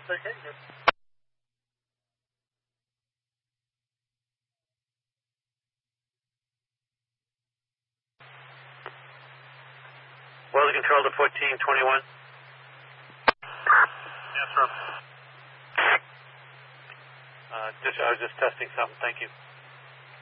Okay, good. Weather control to 1421. Yes, sir. I was just testing something. Thank you.